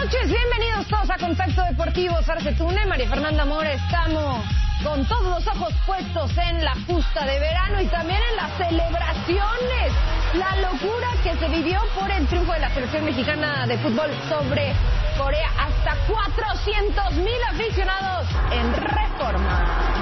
noches, bienvenidos todos a Contacto Deportivo. Arce Tune, María Fernanda Mora, estamos con todos los ojos puestos en la justa de verano y también en las celebraciones. La locura que se vivió por el triunfo de la selección mexicana de fútbol sobre Corea. Hasta 400,000 aficionados en Reforma.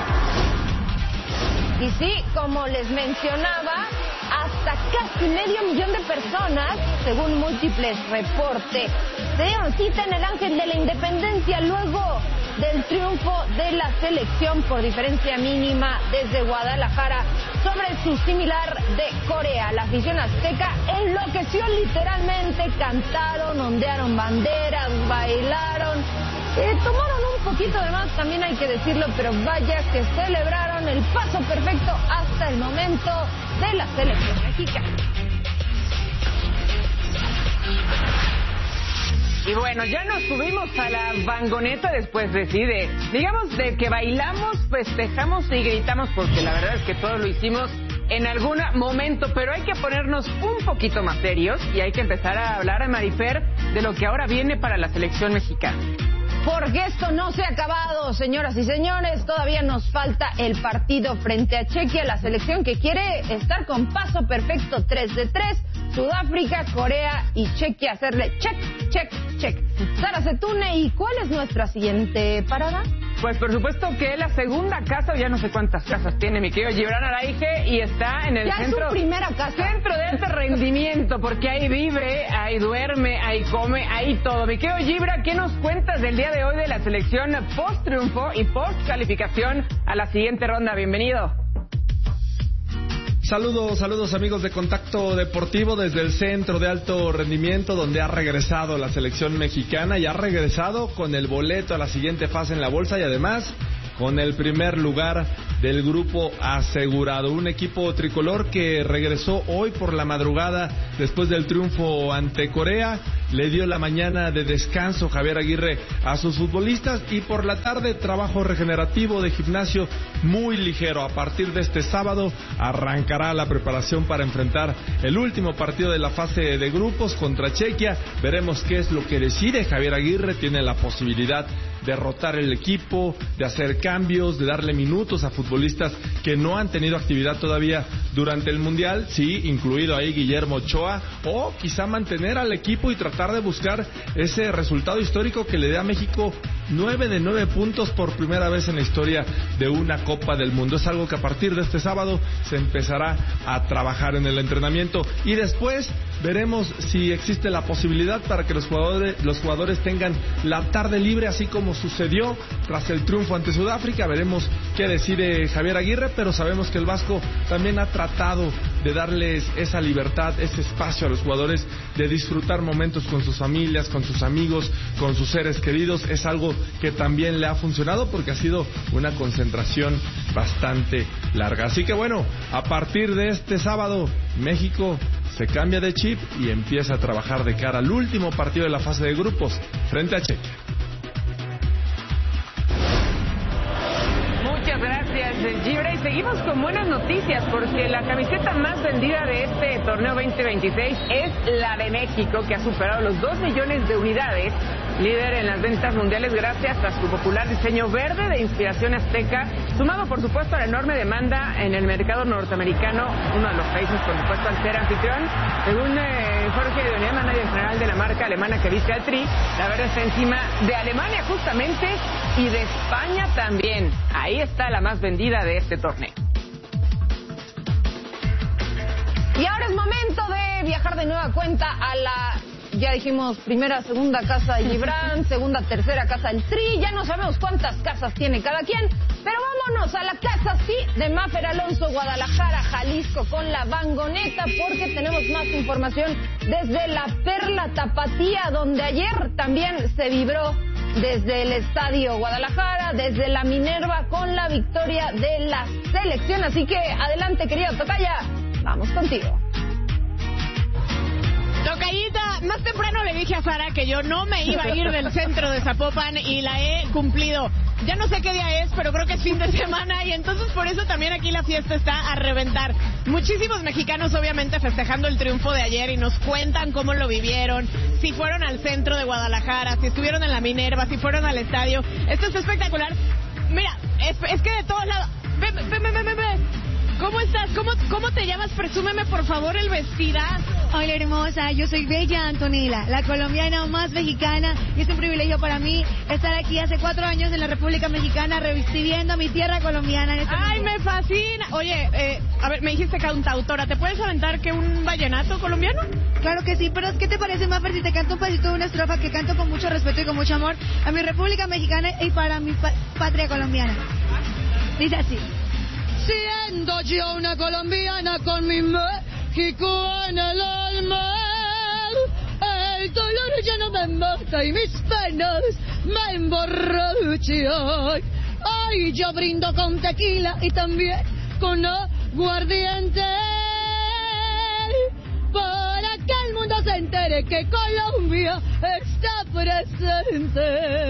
Y sí, como les mencionaba, hasta casi 500,000 de personas, según múltiples reportes, se dieron cita en el Ángel de la Independencia luego del triunfo de la selección por diferencia mínima desde Guadalajara sobre su similar de Corea. La afición azteca enloqueció literalmente, cantaron, ondearon banderas, bailaron, tomaron un poquito de más, también hay que decirlo, pero vaya que celebraron el paso perfecto hasta el momento de la selección mexicana. Y bueno, ya nos subimos a la vagoneta después de que bailamos, festejamos y gritamos, porque la verdad es que todos lo hicimos en algún momento, pero hay que ponernos un poquito más serios y hay que empezar a hablar a Marifer de lo que ahora viene para la selección mexicana. Porque esto no se ha acabado, señoras y señores. Todavía nos falta el partido frente a Chequia, la selección que quiere estar con paso perfecto 3-3. Sudáfrica, Corea y Chequia, hacerle check, check, check. Arce Tune, ¿y cuál es nuestra siguiente parada? Pues por supuesto que la segunda casa, ya no sé cuántas casas tiene mi querido Gibran Araige, y está en el centro. Ya es su primera casa. Centro de alto rendimiento, porque ahí vive, ahí duerme, ahí come, ahí todo. Mi querido Gibran, ¿qué nos cuentas del día de hoy de la selección post-triunfo y post-calificación a la siguiente ronda? Bienvenido. Saludos amigos de Contacto Deportivo desde el Centro de Alto Rendimiento, donde ha regresado la selección mexicana y ha regresado con el boleto a la siguiente fase en la bolsa y además con el primer lugar del grupo asegurado. Un equipo tricolor que regresó hoy por la madrugada después del triunfo ante Corea. Le dio la mañana de descanso Javier Aguirre a sus futbolistas y por la tarde trabajo regenerativo de gimnasio muy ligero. A partir de este sábado arrancará la preparación para enfrentar el último partido de la fase de grupos contra Chequia. Veremos qué es lo que decide Javier Aguirre. Tiene la posibilidad de rotar el equipo, de hacer cambios, de darle minutos a futbolistas que no han tenido actividad todavía durante el Mundial, sí, incluido ahí Guillermo Ochoa, o quizá mantener al equipo y tratar de buscar ese resultado histórico que le dé a México 9 de 9 puntos por primera vez en la historia de una Copa del Mundo. Es algo que a partir de este sábado se empezará a trabajar en el entrenamiento y después veremos si existe la posibilidad para que los jugadores tengan la tarde libre, así como sucedió tras el triunfo ante Sudáfrica. Veremos qué decide Javier Aguirre, pero sabemos que el Vasco también ha tratado de darles esa libertad, ese espacio a los jugadores de disfrutar momentos con sus familias, con sus amigos, con sus seres queridos. Es algo que también le ha funcionado porque ha sido una concentración bastante larga. Así que bueno, a partir de este sábado, México se cambia de chip y empieza a trabajar de cara al último partido de la fase de grupos frente a Chequia. Muchas gracias, Gibran, y seguimos con buenas noticias porque la camiseta más vendida de este torneo 2026 es la de México, que ha superado los 2 millones de unidades, líder en las ventas mundiales gracias a su popular diseño verde de inspiración azteca, sumado por supuesto a la enorme demanda en el mercado norteamericano, uno de los países por supuesto al ser anfitrión. Según Jorge Dionel, manager general de la marca alemana que viste al Tri, la verde está encima de Alemania justamente y de España también. Ahí está la más vendida de este torneo. Y ahora es momento de viajar de nueva cuenta a la, ya dijimos, primera, segunda casa de Gibran, segunda, tercera casa del Tri. Ya no sabemos cuántas casas tiene cada quien, pero vámonos a la casa, sí, de Mafer Alonso, Guadalajara, Jalisco, con la vagoneta, porque tenemos más información desde la Perla Tapatía, donde ayer también se vibró desde el Estadio Guadalajara, desde la Minerva, con la victoria de la selección. Así que adelante, querida Tocaya, vamos contigo. Tocayita, más temprano le dije a Sara que yo no me iba a ir del centro de Zapopan y la he cumplido. ya no sé qué día es, pero creo que es fin de semana y entonces por eso también aquí la fiesta está a reventar. Muchísimos mexicanos obviamente festejando el triunfo de ayer y nos cuentan cómo lo vivieron, si fueron al centro de Guadalajara, si estuvieron en la Minerva, si fueron al estadio. Esto es espectacular. Mira, es que de todos lados... Ve. ¿Cómo estás? ¿Cómo te llamas? Presúmeme, por favor, el vestidazo. Hola, hermosa. Yo soy Bella Antonella, la colombiana más mexicana. Y es un privilegio para mí estar aquí hace 4 años en la República Mexicana, recibiendo mi tierra colombiana. ¡Ay, me fascina! Oye, a ver, me dijiste cantautora. ¿Te puedes aventar que un vallenato colombiano? Claro que sí, pero ¿qué te parece, Maffer, si te canto un pedacito de una estrofa que canto con mucho respeto y con mucho amor a mi República Mexicana y para mi patria colombiana? Dice así. Siendo yo una colombiana con mi México en el alma, el dolor ya no me mata y mis penas me emborrachan. Ay, yo brindo con tequila y también con aguardiente, para que el mundo se entere que Colombia está presente.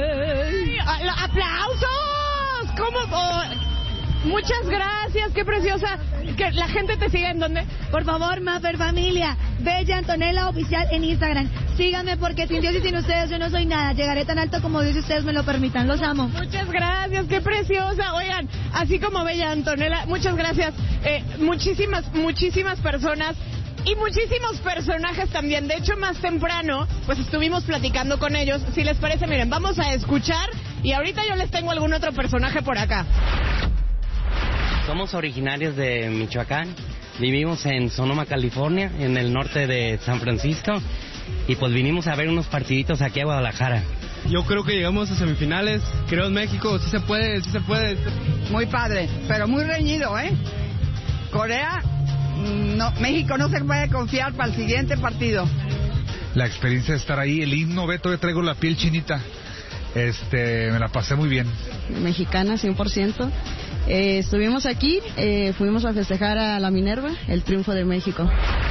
¡Aplausos! ¿Cómo? Muchas gracias, qué preciosa. ¿Que la gente te sigue en dónde? Por favor, Maffer familia, Bella Antonella Oficial en Instagram. Síganme porque sin Dios y sin ustedes yo no soy nada. Llegaré tan alto como Dios y ustedes me lo permitan. Los amo. Muchas gracias, qué preciosa. Oigan, así como Bella Antonella, muchas gracias. Muchísimas personas y muchísimos personajes también. De hecho, más temprano, pues estuvimos platicando con ellos. Si les parece, miren, vamos a escuchar y ahorita yo les tengo algún otro personaje por acá. Somos originarios de Michoacán, vivimos en Sonoma, California, en el norte de San Francisco, y pues vinimos a ver unos partiditos aquí a Guadalajara. Yo creo que llegamos a semifinales, creo en México, sí se puede. Muy padre, pero muy reñido, ¿eh? Corea, no, México no se puede confiar para el siguiente partido. La experiencia de estar ahí, el himno, Beto, yo traigo la piel chinita, me la pasé muy bien. Mexicana, 100%. Estuvimos aquí, fuimos a festejar a la Minerva, el triunfo de México.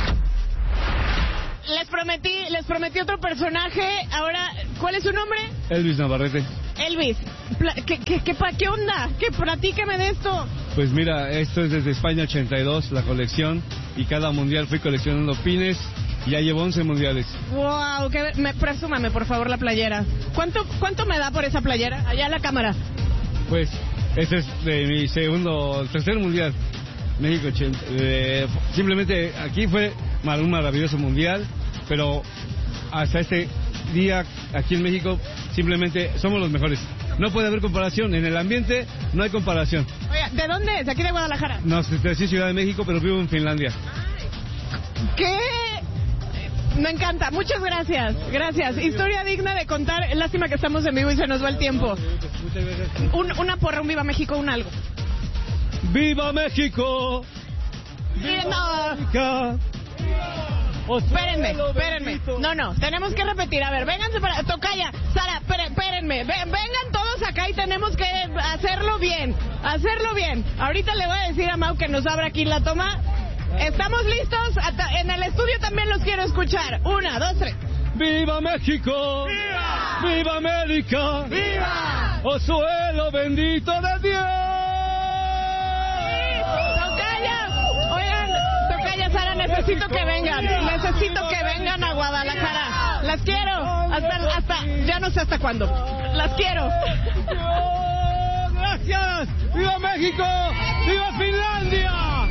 Les prometí otro personaje. Ahora, ¿cuál es su nombre? Elvis Navarrete. Elvis, ¿qué onda? Platícame de esto. Pues mira, esto es desde España 82, la colección, y cada mundial fui coleccionando pines, y ya llevo 11 mundiales. Wow, presúmame por favor la playera. ¿Cuánto me da por esa playera? Allá a la cámara. Pues este es de mi tercer mundial, México 80. Simplemente aquí fue un maravilloso mundial, pero hasta este día aquí en México simplemente somos los mejores. No puede haber comparación, en el ambiente no hay comparación. Oiga, ¿de dónde es? ¿Aquí de Guadalajara? No, de Ciudad de México, pero vivo en Finlandia. ¿Qué? Me encanta, muchas gracias. Gracias. Historia digna de contar. Lástima que estamos en vivo y se nos va el tiempo. Una porra, un Viva México, un algo. ¡Viva México! ¡Viva! No. Espérenme. No, tenemos que repetir. A ver, vénganse para... Tocaya, Sara, espérenme. Vengan todos acá y tenemos que hacerlo bien. Ahorita le voy a decir a Mau que nos abra aquí la toma. ¿Estamos listos? En el estudio también los quiero escuchar. 1, 2, 3. ¡Viva México! ¡Viva! ¡Viva América! ¡Viva! ¡Oh suelo bendito de Dios! ¡Tocaya! Oigan, Tocaya, Sara, necesito que vengan a Guadalajara. Las quiero. Hasta ya no sé hasta cuándo. Las quiero. ¡Gracias! ¡Viva México! ¡Viva Finlandia!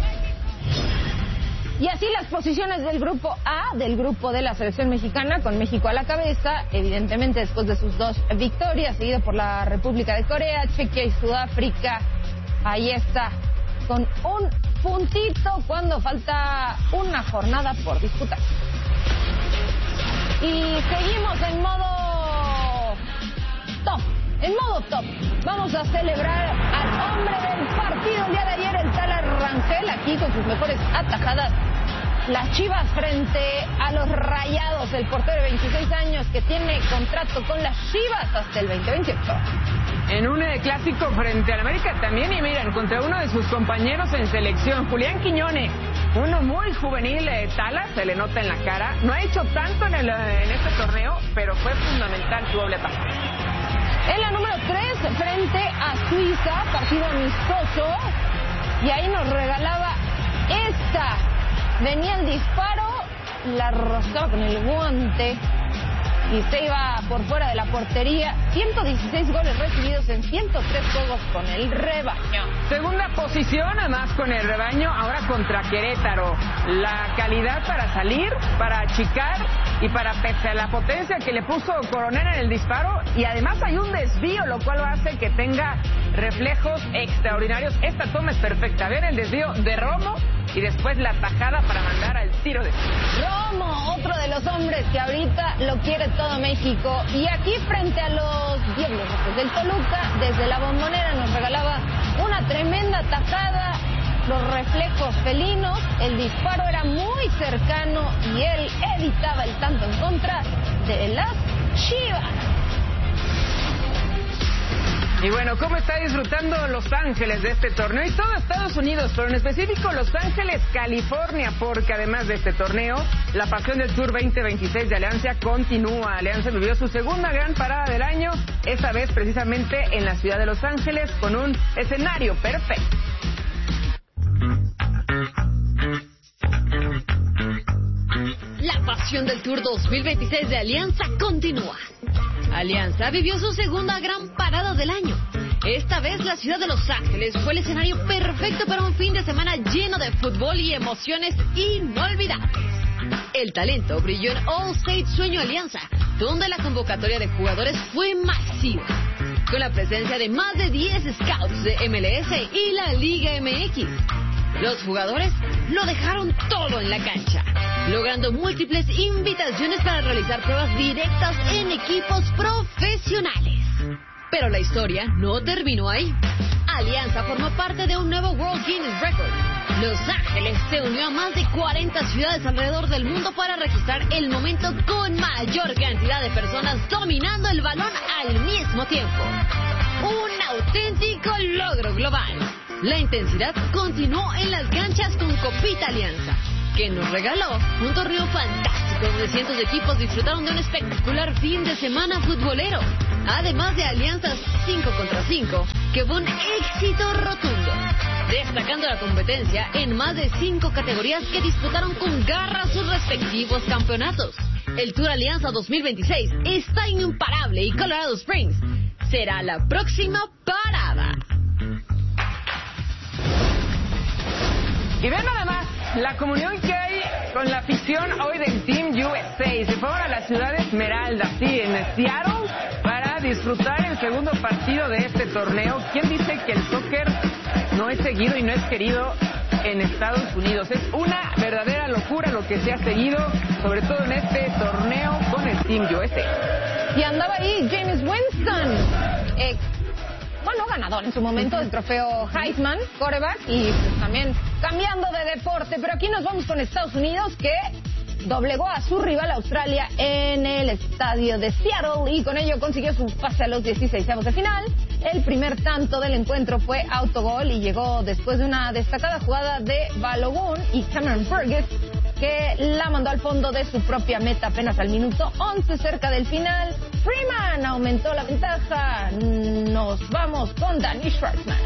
Y así las posiciones del grupo A, del grupo de la selección mexicana, con México a la cabeza, evidentemente después de sus 2 victorias, seguido por la República de Corea, Chequia y Sudáfrica. Ahí está, con un puntito cuando falta una jornada por disputar. Y seguimos en modo top. Vamos a celebrar al hombre del partido el día de ayer, el tal Rangel, aquí con sus mejores atajadas. Las Chivas frente a los Rayados, el portero de 26 años que tiene contrato con las Chivas hasta el 2028. En un clásico frente al América también, y miren, contra uno de sus compañeros en selección, Julián Quiñones, uno muy juvenil, Tala, se le nota en la cara. No ha hecho tanto en este torneo, pero fue fundamental su doble pase. En la número 3, frente a Suiza, partido amistoso. Y ahí nos regalaba esta. Venía el disparo, la rozaba con el guante y se iba por fuera de la portería. 116 goles recibidos en 103 juegos con el rebaño. Segunda posición, además con el rebaño, ahora contra Querétaro. La calidad para salir, para achicar y para, pese a la potencia que le puso Coronel en el disparo, y además hay un desvío, lo cual hace que tenga reflejos extraordinarios. Esta toma es perfecta. Ven el desvío de Romo y después la tajada para mandar al tiro de Romo, otro de los hombres que ahorita lo quiere todo México. Y aquí frente a los Diablos Rojos del Toluca, desde la Bombonera nos regalaba una tremenda tajada, los reflejos felinos, el disparo era muy cercano y él evitaba el tanto en contra de las Chivas. Y bueno, ¿cómo está disfrutando Los Ángeles de este torneo? Y todo Estados Unidos, pero en específico Los Ángeles, California, porque además de este torneo, la pasión del Tour 2026 de Alianza continúa. Alianza vivió su segunda gran parada del año, esta vez precisamente en la ciudad de Los Ángeles, con un escenario perfecto. La pasión del Tour 2026 de Alianza continúa. Alianza vivió su segunda gran parada del año. Esta vez la ciudad de Los Ángeles fue el escenario perfecto para un fin de semana lleno de fútbol y emociones inolvidables. El talento brilló en All State Sueño Alianza, donde la convocatoria de jugadores fue masiva, con la presencia de más de 10 scouts de MLS y la Liga MX. Los jugadores lo dejaron todo en la cancha, logrando múltiples invitaciones para realizar pruebas directas en equipos profesionales. Pero la historia no terminó ahí. Alianza formó parte de un nuevo World Guinness Record. Los Ángeles se unió a más de 40 ciudades alrededor del mundo para registrar el momento con mayor cantidad de personas dominando el balón al mismo tiempo. Un auténtico logro global. La intensidad continuó en las canchas con Copita Alianza, que nos regaló un torneo fantástico donde cientos de equipos disfrutaron de un espectacular fin de semana futbolero, además de alianzas 5 contra 5, que fue un éxito rotundo, destacando la competencia en más de 5 categorías que disputaron con garra sus respectivos campeonatos. El Tour Alianza 2026 está imparable y Colorado Springs será la próxima parada. Y ven nada más la comunión que hay con la afición hoy del Team USA. Se fueron a la ciudad de Esmeralda, sí, en Seattle, para disfrutar el segundo partido de este torneo. ¿Quién dice que el soccer no es seguido y no es querido en Estados Unidos? Es una verdadera locura lo que se ha seguido, sobre todo en este torneo con el Team USA. Y andaba ahí James Winston, ganador en su momento del trofeo Heisman, quarterback, y pues también cambiando de deporte. Pero aquí nos vamos con Estados Unidos, que doblegó a su rival Australia en el estadio de Seattle y con ello consiguió su pase a los 16avos de final. El primer tanto del encuentro fue autogol y llegó después de una destacada jugada de Balogun y Cameron Burgess, que la mandó al fondo de su propia meta apenas al minuto 11, cerca del final. Freeman aumentó la ventaja. Nos vamos con Danny Schwartzman.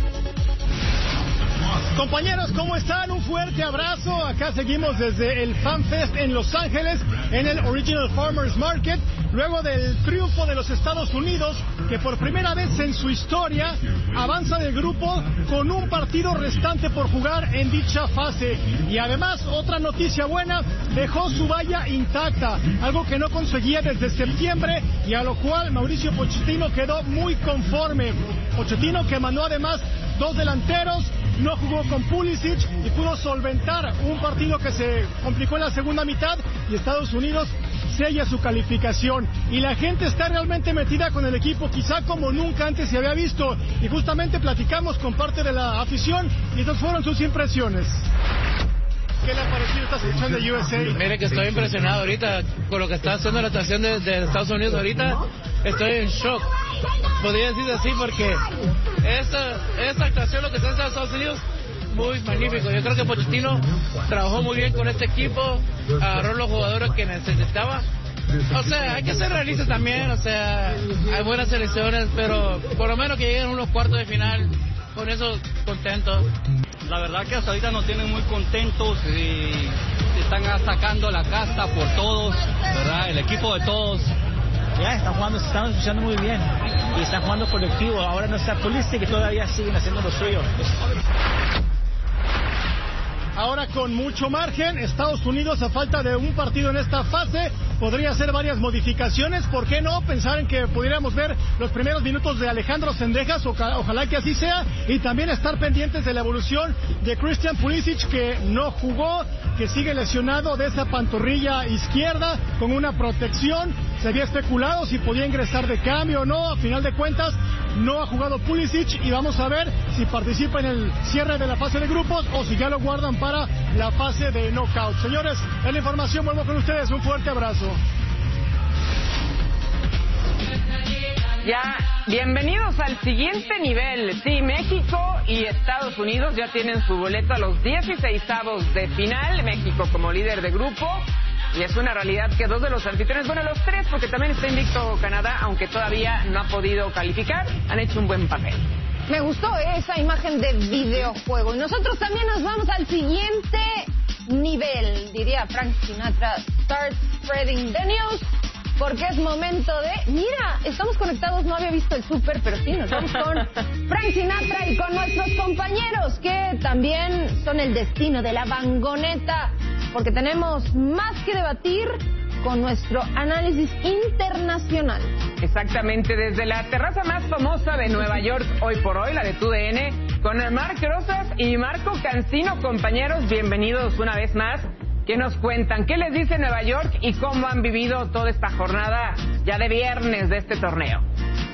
Compañeros, ¿cómo están? Un fuerte abrazo. Acá seguimos desde el FanFest en Los Ángeles, en el Original Farmers Market, luego del triunfo de los Estados Unidos, que por primera vez en su historia avanza del grupo con un partido restante por jugar en dicha fase. Y además, otra noticia buena, dejó su valla intacta, algo que no conseguía desde septiembre y a lo cual Mauricio Pochettino quedó muy conforme. Pochettino, que mandó además 2 delanteros, no jugó con Pulisic y pudo solventar un partido que se complicó en la segunda mitad, y Estados Unidos sella su calificación. Y la gente está realmente metida con el equipo, quizá como nunca antes se había visto, y justamente platicamos con parte de la afición y estas fueron sus impresiones. ¿Qué le ha parecido esta selección de USA? Mire que estoy impresionado ahorita con lo que está haciendo la actuación de Estados Unidos ahorita. Estoy en shock. Podría decir así porque esta actuación, lo que está haciendo Estados Unidos, muy magnífico. Yo creo que Pochettino trabajó muy bien con este equipo, agarró los jugadores que necesitaba O sea, hay que ser realistas también, o sea, hay buenas selecciones, pero por lo menos que lleguen a unos cuartos de final, con eso contentos. La verdad que hasta ahorita nos tienen muy contentos y están sacando la casta por todos, ¿verdad? El equipo de todos. Ya están jugando, se están escuchando muy bien y están jugando colectivo. Ahora no está Pulisic, que todavía siguen haciendo lo suyo. Ahora con mucho margen, Estados Unidos a falta de un partido en esta fase podría hacer varias modificaciones. ¿Por qué no? Pensar en que pudiéramos ver los primeros minutos de Alejandro Zendejas, ojalá que así sea, y también estar pendientes de la evolución de Christian Pulisic, que no jugó, que sigue lesionado de esa pantorrilla izquierda con una protección. Se había especulado si podía ingresar de cambio o no. A final de cuentas no ha jugado Pulisic y vamos a ver si participa en el cierre de la fase de grupos o si ya lo guardan para la fase de knockout. Señores, en la información vuelvo con ustedes. Un fuerte abrazo. Ya, bienvenidos al siguiente nivel. Sí, México y Estados Unidos ya tienen su boleto a los 16avos de final. México como líder de grupo. Y es una realidad que dos de los anfitriones, bueno, los tres, porque también está invicto Canadá, aunque todavía no ha podido calificar, han hecho un buen papel. Me gustó esa imagen de videojuego. Y nosotros también nos vamos al siguiente nivel, diría Frank Sinatra. Start spreading the news, porque es momento de... Mira, estamos conectados, no había visto el súper, pero sí, nos vamos con Frank Sinatra y con nuestros compañeros, que también son el destino de la vangoneta, porque tenemos más que debatir con nuestro análisis internacional. Exactamente, desde la terraza más famosa de Nueva York hoy por hoy, la de TUDN, con Marc Rosas y Marco Cancino. Compañeros, bienvenidos una vez más. ¿Qué nos cuentan? ¿Qué les dice Nueva York y cómo han vivido toda esta jornada ya de viernes de este torneo?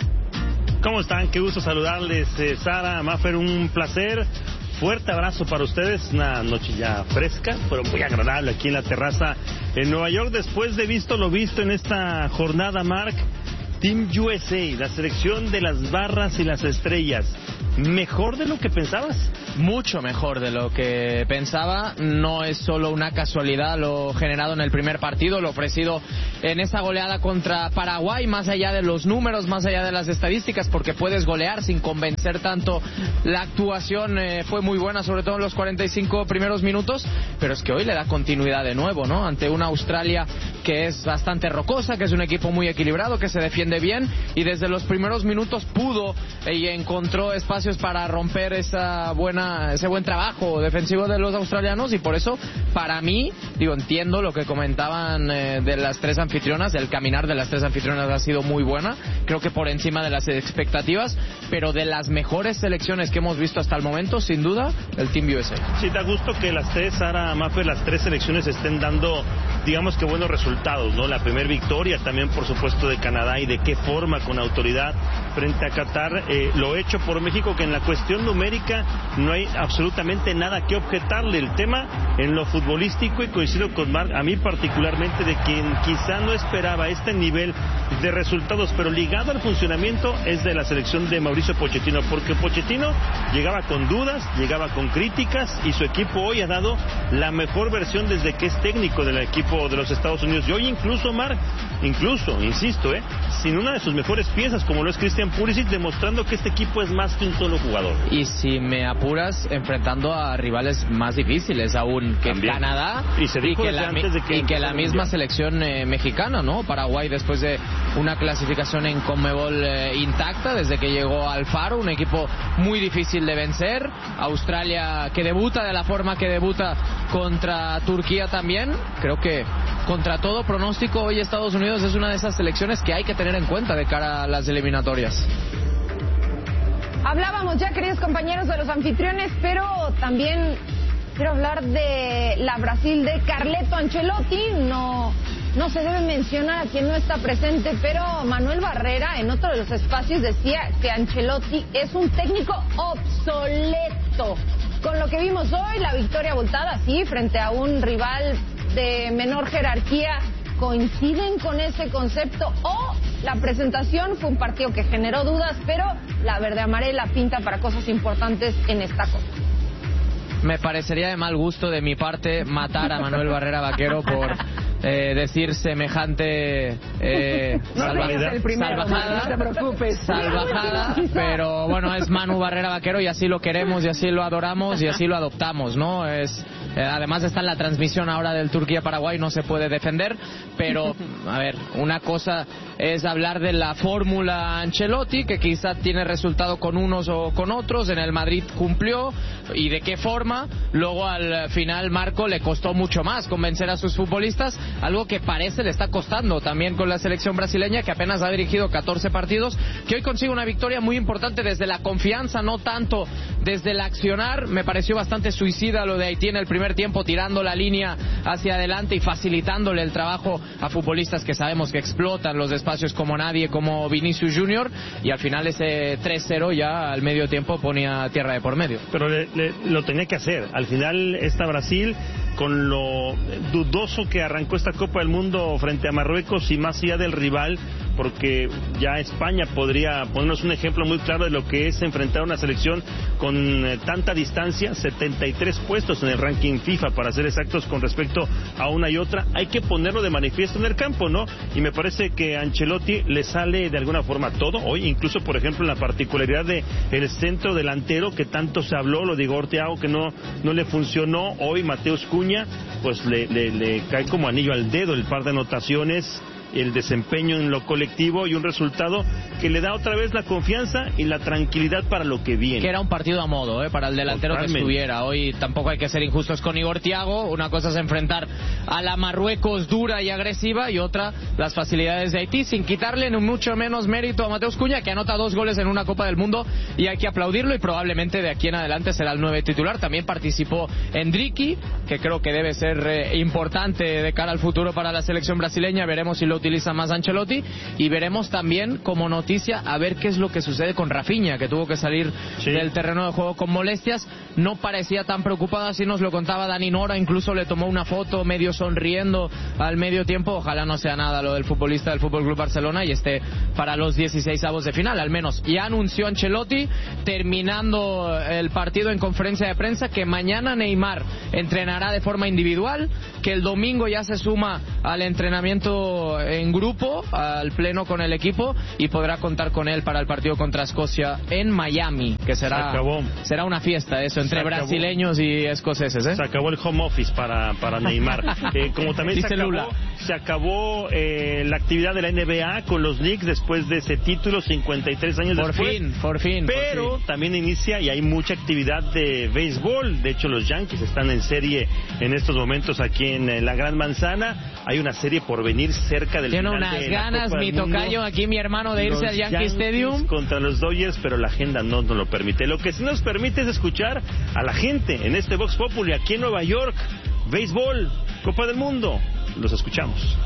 ¿Cómo están? Qué gusto saludarles, Sara, Maffer, un placer. Fuerte abrazo para ustedes, una noche ya fresca, pero muy agradable aquí en la terraza en Nueva York. Después de visto lo visto en esta jornada, Marc, Team USA, la selección de las barras y las estrellas, ¿mejor de lo que pensabas? Mucho mejor de lo que pensaba. No es solo una casualidad lo generado en el primer partido, lo ofrecido en esa goleada contra Paraguay, más allá de los números, más allá de las estadísticas, porque puedes golear sin convencer tanto. La actuación fue muy buena, sobre todo en los 45 primeros minutos, pero es que hoy le da continuidad de nuevo, ¿no? Ante una Australia que es bastante rocosa, que es un equipo muy equilibrado, que se defiende bien, y desde los primeros minutos pudo y encontró espacios para romper ese buen trabajo defensivo de los australianos. Y por eso, para mí, entiendo lo que comentaban de las tres anfitrionas. El caminar de las tres anfitrionas ha sido muy buena, creo que por encima de las expectativas, pero de las mejores selecciones que hemos visto hasta el momento, sin duda, el Team USA. Sí, da gusto que las tres, Sara, Maffer, las tres selecciones estén dando, digamos que buenos resultados, ¿no? La primera victoria también, por supuesto, de Canadá, y de qué forma, con autoridad frente a Qatar. Lo hecho por México, que en la cuestión numérica no hay absolutamente nada que objetarle. El tema en lo futbolístico, y coincido con Marc, a mí particularmente, de quien quizá no esperaba este nivel de resultados, pero ligado al funcionamiento, es de la selección de Mauricio Pochettino, porque Pochettino llegaba con dudas, llegaba con críticas, y su equipo hoy ha dado la mejor versión desde que es técnico del equipo de los Estados Unidos. Y hoy incluso, Marc, insisto, sin una de sus mejores piezas, como lo es Christian Pulisic, demostrando que este equipo es más que un solo jugador. Y si me apuras, enfrentando a rivales más difíciles aún que también Canadá y que la misma selección mexicana, ¿no? Paraguay, después de una clasificación en Conmebol intacta desde que llegó Alfaro, un equipo muy difícil de vencer. Australia, que debuta de la forma que debuta contra Turquía también. Creo que contra todo pronóstico, hoy Estados Unidos es una de esas selecciones que hay que tener en cuenta de cara a las eliminatorias. Hablábamos ya, queridos compañeros, de los anfitriones, pero también quiero hablar de la Brasil de Carleto Ancelotti. No se debe mencionar a quien no está presente, pero Manuel Barrera en otro de los espacios decía que Ancelotti es un técnico obsoleto. Con lo que vimos hoy, la victoria abultada, sí, frente a un rival de menor jerarquía, ¿coinciden con ese concepto? O la presentación fue un partido que generó dudas, pero la verde amarela pinta para cosas importantes en esta copa. Me parecería de mal gusto de mi parte matar a Manuel Barrera Vaquero decir semejante salvajada, no te preocupes. Salvajada, pero bueno, es Manu Barrera Vaquero y así lo queremos y así lo adoramos y así lo adoptamos, ¿no? Además está en la transmisión ahora del Turquía-Paraguay, no se puede defender, pero a ver, una cosa es hablar de la fórmula Ancelotti, que quizá tiene resultado con unos o con otros, en el Madrid cumplió, y de qué forma. Luego al final Marco le costó mucho más convencer a sus futbolistas, algo que parece le está costando también con la selección brasileña, que apenas ha dirigido 14 partidos, que hoy consigue una victoria muy importante desde la confianza, no tanto desde el accionar. Me pareció bastante suicida lo de Haití en el primer tiempo, tirando la línea hacia adelante y facilitándole el trabajo a futbolistas que sabemos que explotan los espacios como nadie, como Vinicius Junior, y al final ese 3-0 ya al medio tiempo ponía tierra de por medio. Pero lo tenía que hacer. Al final está Brasil, con lo dudoso que arrancó esta Copa del Mundo frente a Marruecos, y más allá del rival, porque ya España podría ponernos un ejemplo muy claro de lo que es enfrentar a una selección con tanta distancia, 73 puestos en el ranking FIFA, para ser exactos, con respecto a una y otra. Hay que ponerlo de manifiesto en el campo, ¿no? Y me parece que a Ancelotti le sale de alguna forma todo hoy, incluso por ejemplo en la particularidad de el centro delantero, que tanto se habló, lo de Igor Thiago, que no le funcionó. Hoy Mateus Cunha, pues le cae como anillo al dedo el par de anotaciones, el desempeño en lo colectivo y un resultado que le da otra vez la confianza y la tranquilidad para lo que viene. Que era un partido a modo, para el delantero. Totalmente. Que estuviera. Hoy tampoco hay que ser injustos con Igor Thiago. Una cosa es enfrentar a la Marruecos dura y agresiva, y otra las facilidades de Haití, sin quitarle ni mucho menos mérito a Mateus Cunha, que anota 2 goles en una Copa del Mundo, y hay que aplaudirlo, y probablemente de aquí en adelante será el 9 titular. También participó Endricky, que creo que debe ser importante de cara al futuro para la selección brasileña. Veremos si lo utiliza más Ancelotti, y veremos también como noticia a ver qué es lo que sucede con Rafinha, que tuvo que salir del terreno de juego con molestias. No parecía tan preocupado, así nos lo contaba Dani Nora, incluso le tomó una foto medio sonriendo al medio tiempo. Ojalá no sea nada lo del futbolista del FC Barcelona y esté para los 16avos de final, al menos. Ya anunció Ancelotti, terminando el partido en conferencia de prensa, que mañana Neymar entrenará de forma individual, que el domingo ya se suma al entrenamiento en grupo, al pleno con el equipo, y podrá contar con él para el partido contra Escocia en Miami, que será una fiesta eso entre brasileños y escoceses. Se acabó el home office para Neymar. Como también se acabó la actividad de la NBA con los Knicks después de ese título, 53 años después. Por fin. Pero también inicia y hay mucha actividad de béisbol. De hecho, los Yankees están en serie en estos momentos aquí en la Gran Manzana. Hay una serie por venir cerca del Tiene final unas de ganas, mi tocayo, aquí mi hermano, de irse al Yankee Stadium contra los Dodgers, pero la agenda no nos lo permite. Lo que sí nos permite es escuchar a la gente en este Vox Populi aquí en Nueva York. Béisbol, Copa del Mundo, los escuchamos.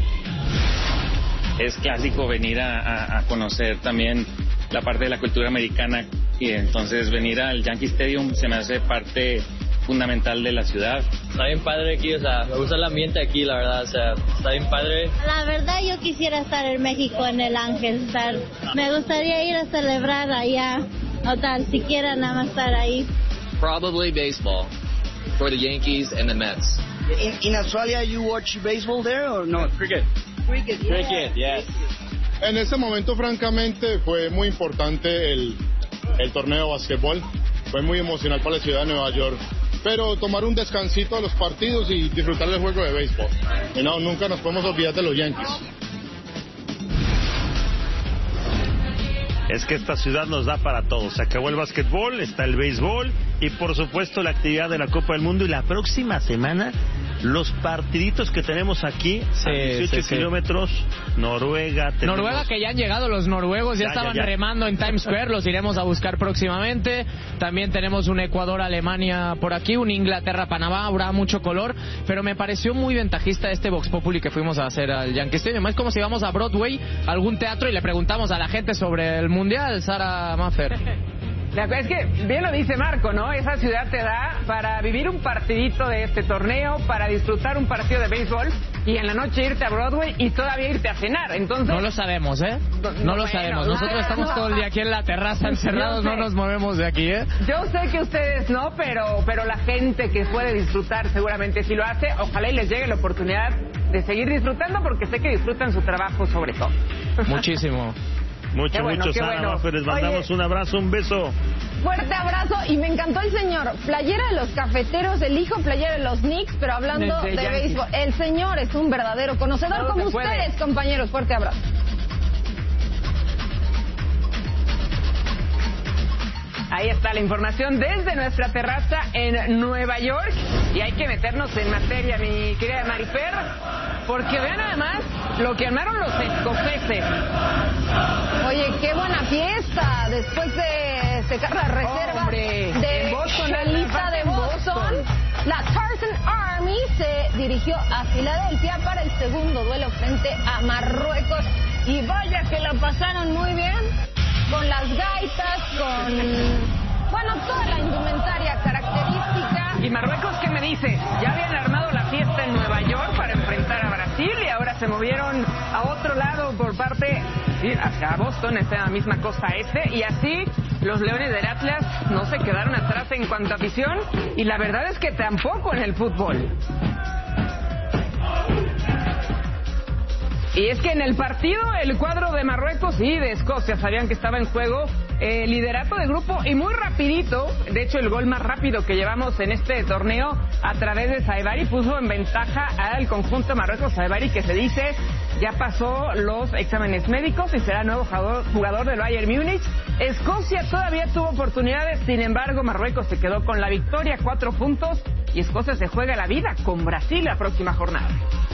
Es clásico venir a conocer también la parte de la cultura americana, y entonces venir al Yankee Stadium se me hace parte fundamental de la ciudad. Está bien padre aquí, me gusta el ambiente aquí, la verdad, está bien padre. La verdad yo quisiera estar en México, en el Ángel, me gustaría ir a celebrar allá, o tal, siquiera nada más estar ahí. Probably baseball, for the Yankees and the Mets. In Australia you watch baseball there or not? Cricket, yes. En ese momento, francamente, fue muy importante el torneo de básquetbol, fue muy emocional para la ciudad de Nueva York. Pero tomar un descansito de los partidos y disfrutar del juego de béisbol. Y no, nunca nos podemos olvidar de los Yankees. Es que esta ciudad nos da para todo. Se acabó el básquetbol, está el béisbol y por supuesto la actividad de la Copa del Mundo. Y la próxima semana los partiditos que tenemos aquí, a 18 kilómetros, Noruega. Noruega, que ya han llegado los noruegos, ya estaban remando en Times Square, los iremos a buscar próximamente. También tenemos un Ecuador-Alemania por aquí, un Inglaterra-Panamá, habrá mucho color, pero me pareció muy ventajista este Vox Populi que fuimos a hacer al Yankee Stadium. Es como si íbamos a Broadway, a algún teatro, y le preguntamos a la gente sobre el Mundial. Sara Maffer. Es que bien lo dice Marco, ¿no? Esa ciudad te da para vivir un partidito de este torneo, para disfrutar un partido de béisbol, y en la noche irte a Broadway y todavía irte a cenar. Entonces no lo sabemos, ¿eh? No lo sabemos. Nosotros estamos todo el día aquí en la terraza encerrados, no nos movemos de aquí, ¿eh? Yo sé que ustedes no, pero la gente que puede disfrutar seguramente sí lo hace. Ojalá y les llegue la oportunidad de seguir disfrutando, porque sé que disfrutan su trabajo sobre todo. Muchísimo. Mucho, Sara Mafer, les mandamos un abrazo, un beso. Fuerte abrazo, y me encantó el señor. Playera de los Cafeteros, el hijo playera de los Knicks, pero hablando de béisbol. El señor es un verdadero conocedor, como ustedes, compañeros. Fuerte abrazo. Ahí está la información desde nuestra terraza en Nueva York. Y hay que meternos en materia, mi querida Marifer, porque vean además lo que armaron los escoceses. Oye, qué buena fiesta después de secar la reserva de Chelita de Boston. La Tartan Army se dirigió a Filadelfia para el segundo duelo frente a Marruecos. Y vaya que la pasaron muy bien, con las gaitas, con, bueno, toda la indumentaria característica. ¿Y Marruecos qué me dice? Ya habían armado la fiesta en Nueva York para enfrentar a Brasil y ahora se movieron a otro lado por parte, hacia Boston, está en la misma costa este, y así los Leones del Atlas no se quedaron atrás en cuanto a afición, y la verdad es que tampoco en el fútbol. Y es que en el partido el cuadro de Marruecos y de Escocia sabían que estaba en juego liderato de grupo, y muy rapidito, de hecho el gol más rápido que llevamos en este torneo a través de Saibari puso en ventaja al conjunto Marruecos. Saibari, que se dice ya pasó los exámenes médicos y será nuevo jugador del Bayern Múnich. Escocia todavía tuvo oportunidades, sin embargo Marruecos se quedó con la victoria, 4 puntos, y Escocia se juega la vida con Brasil la próxima jornada.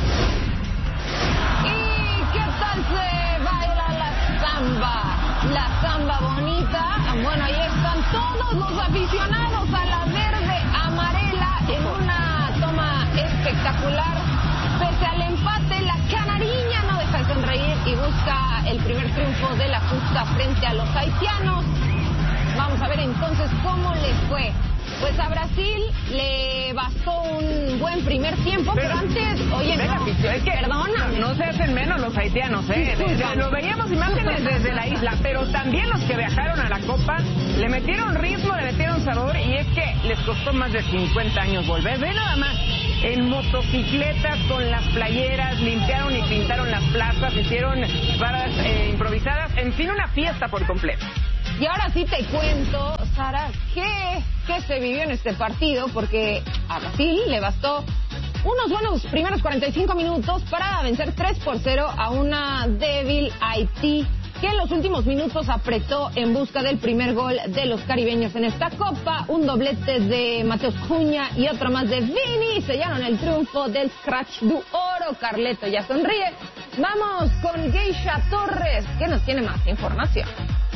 ¿Qué tal se baila la samba? La samba bonita. Bueno, ahí están todos los aficionados a la verde amarela en una toma espectacular. Pese al empate, la canariña no deja de sonreír y busca el primer triunfo de la justa frente a los haitianos. Vamos a ver entonces cómo les fue. Pues a Brasil le bastó un buen primer tiempo, pero antes, oye, es que perdóname. No se hacen menos los haitianos, Lo veíamos imágenes desde la isla, pero también los que viajaron a la Copa le metieron ritmo, le metieron sabor, y es que les costó más de 50 años volver. Ve nada más, en motocicletas con las playeras, limpiaron y pintaron las plazas, hicieron paradas improvisadas, en fin, una fiesta por completo. Y ahora sí te cuento, Sara, qué se vivió en este partido, porque a Brasil le bastó unos buenos primeros 45 minutos para vencer 3-0 a una débil Haití, que en los últimos minutos apretó en busca del primer gol de los caribeños en esta Copa. Un doblete de Mateus Cunha y otro más de Vini sellaron el triunfo del Scratch du Oro. Carleto ya sonríe. Vamos con Geisha Torres, que nos tiene más información.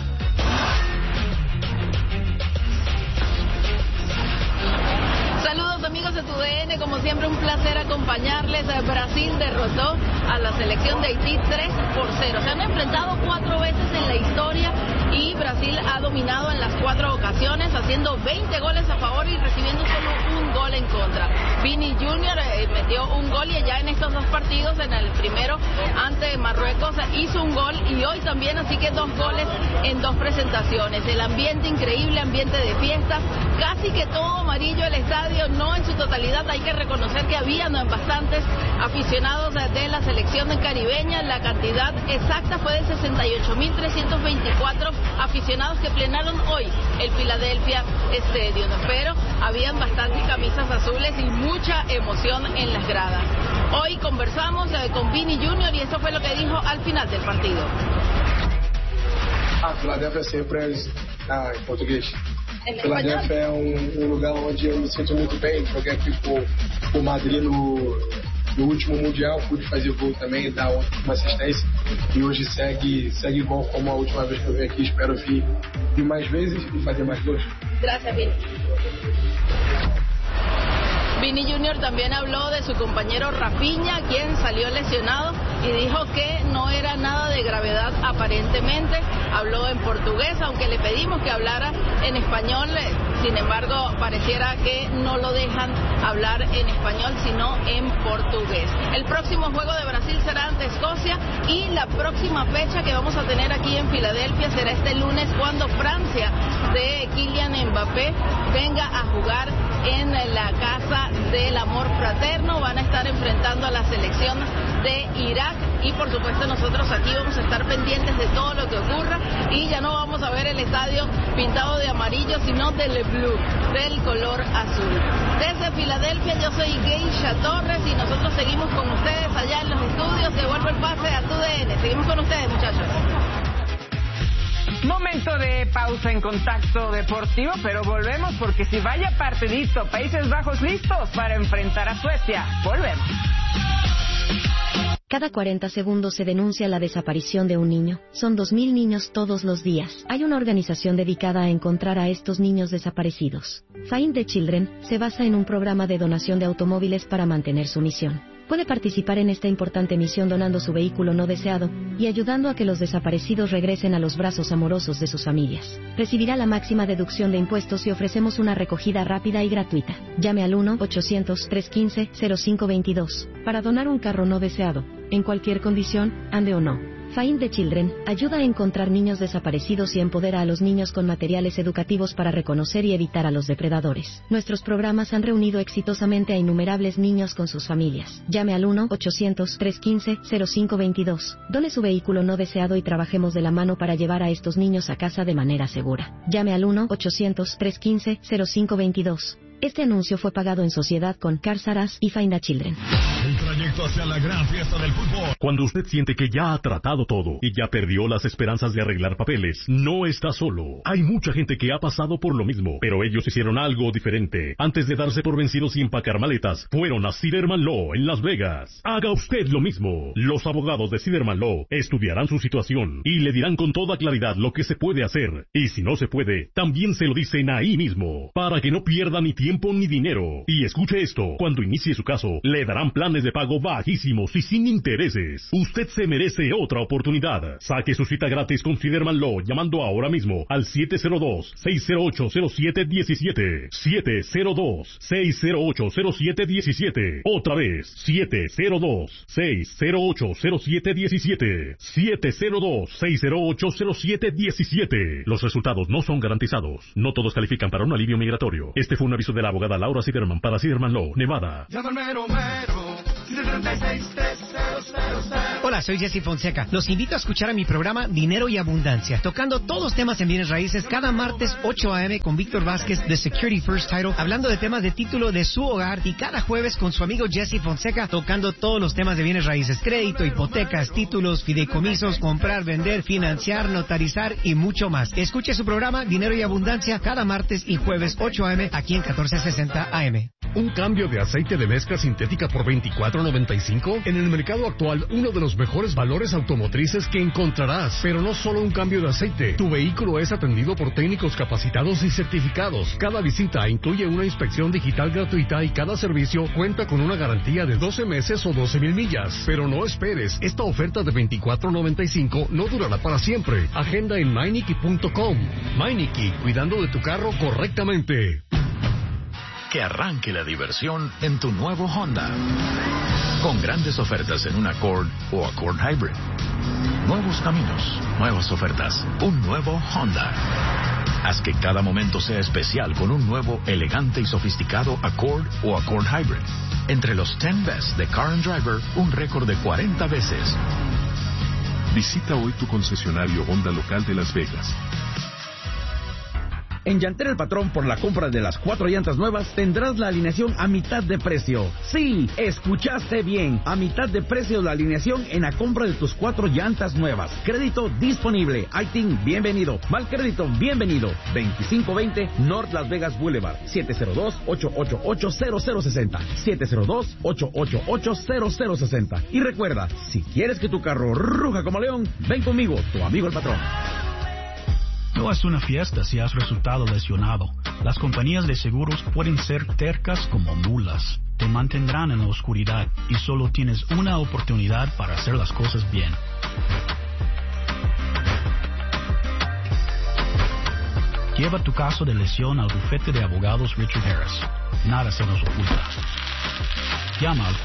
Saludos amigos de TUDN, como siempre un placer acompañarles. Brasil derrotó a la selección de Haití 3-0. Se han enfrentado 4 veces en la historia y Brasil ha dominado en las 4 ocasiones, haciendo 20 goles a favor y recibiendo solo un gol en contra. Vini Jr. metió un gol, y ya en estos 2 partidos, en el primero ante Marruecos hizo un gol, y hoy también, así que 2 goles en 2 presentaciones. El ambiente increíble, ambiente de fiesta, casi que todo amarillo el estadio, no en su totalidad, hay que reconocer que habían bastantes aficionados de la selección caribeña. La cantidad exacta fue de 68.324 aficionados que plenaron hoy el Philadelphia Stadium, pero habían bastantes camisas azules y mucha emoción en las gradas. Hoy conversamos con Vini Jr. y eso fue lo que dijo al final del partido. Filadélfia sempre em português. Filadélfia é lugar onde eu me sinto muito bem. Joguei aqui por Madrid no último Mundial, pude fazer gol também, dar uma assistência, e hoje segue igual como a última vez que eu vim aqui. Espero vir mais vezes e fazer mais gols. Gracias, Vini. Vini Jr. también habló de su compañero Rafinha, quien salió lesionado, y dijo que no era nada de gravedad aparentemente. Habló en portugués, aunque le pedimos que hablara en español. sin embargo pareciera que no lo dejan hablar en español sino en portugués. El próximo juego de Brasil será ante Escocia y la próxima fecha que vamos a tener aquí en Filadelfia será este lunes cuando Francia de Kylian Mbappé venga a jugar en la casa del amor fraterno. Van a estar enfrentando a la selección de Irak y por supuesto nosotros aquí vamos a estar pendientes de todo lo que ocurra y ya no vamos a ver el estadio pintado de amarillo sino del blue, del color azul. Desde Filadelfia yo soy Geisha Torres y nosotros seguimos con ustedes allá en los estudios. Devuelvo el pase a TUDN. Seguimos con ustedes, muchachos. Momento de pausa en Contacto Deportivo, pero volvemos porque si vaya partidito, Países Bajos listos para enfrentar a Suecia. Volvemos. Cada 40 segundos se denuncia la desaparición de un niño. Son 2.000 niños todos los días. Hay una organización dedicada a encontrar a estos niños desaparecidos. Find the Children se basa en un programa de donación de automóviles para mantener su misión. Puede participar en esta importante misión donando su vehículo no deseado y ayudando a que los desaparecidos regresen a los brazos amorosos de sus familias. Recibirá la máxima deducción de impuestos y ofrecemos una recogida rápida y gratuita. Llame al 1-800-315-0522 para donar un carro no deseado, en cualquier condición, ande o no. Find the Children ayuda a encontrar niños desaparecidos y empodera a los niños con materiales educativos para reconocer y evitar a los depredadores. Nuestros programas han reunido exitosamente a innumerables niños con sus familias. Llame al 1-800-315-0522. Done su vehículo no deseado y trabajemos de la mano para llevar a estos niños a casa de manera segura. Llame al 1-800-315-0522. Este anuncio fue pagado en sociedad con Cars R Us y Find the Children. El trayecto hacia la gran fiesta del fútbol. Cuando usted siente que ya ha tratado todo y ya perdió las esperanzas de arreglar papeles, no está solo. Hay mucha gente que ha pasado por lo mismo, pero ellos hicieron algo diferente. Antes de darse por vencidos y empacar maletas, fueron a Siderman Law en Las Vegas. Haga usted lo mismo. Los abogados de Siderman Law estudiarán su situación y le dirán con toda claridad lo que se puede hacer. Y si no se puede, también se lo dicen ahí mismo, para que no pierda ni tiempo ni dinero. Y escuche esto, cuando inicie su caso, le darán planes de pago bajísimos y sin intereses. Usted se merece otra oportunidad. Saque su cita gratis con Siderman Law llamando ahora mismo al 702-608-0717. 702-608-0717. Otra vez, 702-608-0717. 702-608-0717. Los resultados no son garantizados. No todos califican para un alivio migratorio. Este fue un aviso de la abogada Laura Siderman para Siderman Law, Nevada. Hola, soy Jesse Fonseca. Los invito a escuchar a mi programa Dinero y Abundancia, tocando todos los temas en bienes raíces cada martes 8 a.m. con Víctor Vázquez de Security First Title, hablando de temas de título de su hogar, y cada jueves con su amigo Jesse Fonseca, tocando todos los temas de bienes raíces, crédito, hipotecas, títulos, fideicomisos, comprar, vender, financiar, notarizar y mucho más. Escuche su programa Dinero y Abundancia cada martes y jueves 8 a.m. aquí en 1460 AM. ¿Un cambio de aceite de mezcla sintética por $24.95? En el mercado actual, uno de los mejores valores automotrices que encontrarás. Pero no solo un cambio de aceite. Tu vehículo es atendido por técnicos capacitados y certificados. Cada visita incluye una inspección digital gratuita y cada servicio cuenta con una garantía de 12 meses o 12,000 millas. Pero no esperes, esta oferta de $24.95 no durará para siempre. Agenda en Meineke.com. Meineke, cuidando de tu carro correctamente. Que arranque la diversión en tu nuevo Honda. Con grandes ofertas en un Accord o Accord Hybrid. Nuevos caminos, nuevas ofertas, un nuevo Honda. Haz que cada momento sea especial con un nuevo, elegante y sofisticado Accord o Accord Hybrid. Entre los 10 Best de Car and Driver, un récord de 40 veces. Visita hoy tu concesionario Honda local de Las Vegas. En Llantera El Patrón, por la compra de las 4 llantas nuevas, tendrás la alineación a mitad de precio. Sí, escuchaste bien. A mitad de precio la alineación en la compra de tus 4 llantas nuevas. Crédito disponible. ITIN, bienvenido. Mal crédito, bienvenido. 2520 North Las Vegas Boulevard. 702-888-0060. 702-888-0060. Y recuerda, si quieres que tu carro ruja como león, ven conmigo, tu amigo el patrón. No es una fiesta si has resultado lesionado. Las compañías de seguros pueden ser tercas como mulas. Te mantendrán en la oscuridad y solo tienes una oportunidad para hacer las cosas bien. Lleva tu caso de lesión al bufete de abogados Richard Harris. Nada se nos oculta. Llama al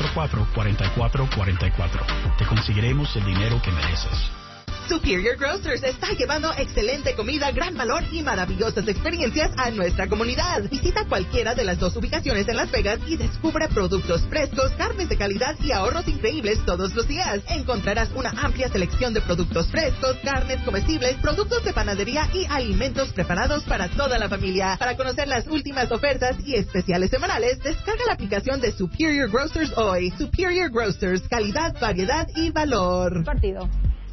444-4444. Te conseguiremos el dinero que mereces. Superior Grocers está llevando excelente comida, gran valor y maravillosas experiencias a nuestra comunidad. Visita cualquiera de las 2 ubicaciones en Las Vegas y descubra productos frescos, carnes de calidad y ahorros increíbles todos los días. Encontrarás una amplia selección de productos frescos, carnes comestibles, productos de panadería y alimentos preparados para toda la familia. Para conocer las últimas ofertas y especiales semanales, descarga la aplicación de Superior Grocers hoy. Superior Grocers, calidad, variedad y valor. Partido.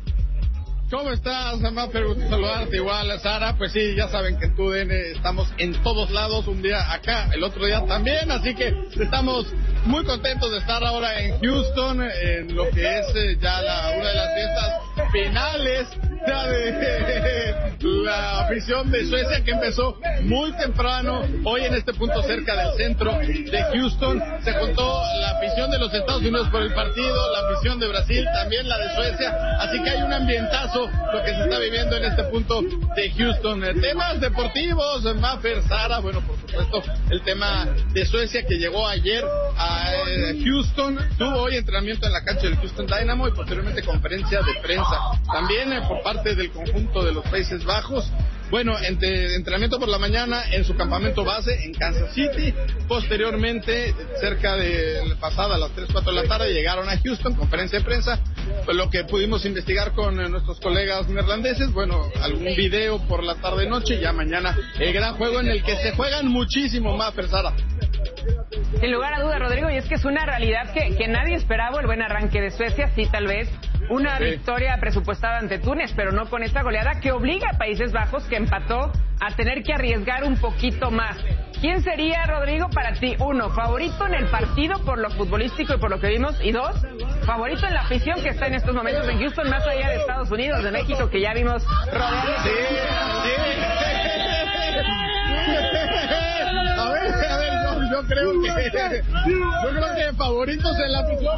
¿Cómo estás, Mafer? Gusto saludarte. Igual, Sara. Pues sí, ya saben que en TUDN estamos en todos lados, un día acá, el otro día también, así que estamos muy contentos de estar ahora en Houston, en lo que es ya una de las fiestas finales ya de la afición de Suecia, que empezó muy temprano, hoy en este punto cerca del centro de Houston. Se juntó la afición de los Estados Unidos por el partido, la afición de Brasil, también la de Suecia, así que hay un ambientazo lo que se está viviendo en este punto de Houston. Temas deportivos, Mafer, Sara, bueno, por supuesto, el tema de Suecia que llegó ayer a Houston, tuvo hoy entrenamiento en la cancha del Houston Dynamo y posteriormente conferencia de prensa. También por parte del conjunto de los Países Bajos, bueno, entrenamiento por la mañana en su campamento base en Kansas City. Posteriormente, cerca de pasada a las 3, 4 de la tarde, llegaron a Houston, conferencia de prensa. Lo que pudimos investigar con nuestros colegas neerlandeses, bueno, algún video por la tarde-noche, ya mañana el gran juego en el que se juegan muchísimo más, Sara. Sin lugar a duda, Rodrigo, y es que es una realidad que nadie esperaba el buen arranque de Suecia, sí, tal vez una victoria presupuestada ante Túnez, pero no con esta goleada que obliga a Países Bajos, que empató, a tener que arriesgar un poquito más. ¿Quién sería, Rodrigo, para ti? 1, favorito en el partido por lo futbolístico y por lo que vimos, y 2, favorito en la afición que está en estos momentos en Houston, más allá de Estados Unidos, de México, que ya vimos rodeado. Yo creo que favoritos en la afición.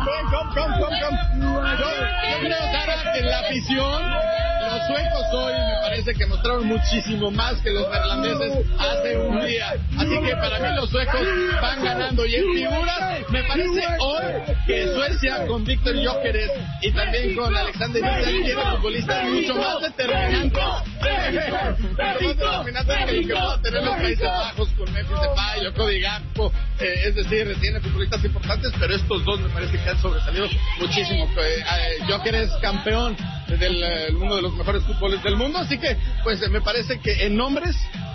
Yo creo, Sara, que en la afición los suecos hoy me parece que mostraron muchísimo más que los neerlandeses hace un día. Así que para mí los suecos van ganando. Y en figuras, me parece hoy que Suecia con Víctor Gyökeres y también con Alexander Isak tiene futbolistas mucho más determinantes que va a tener los Países Bajos con Memphis Depay o Cody Gakpo. Es decir, tiene futbolistas importantes, pero estos dos me parece que han sobresalido muchísimo. Gyökeres campeón del uno de los mejores fútboles del mundo, así que pues me parece que en nombres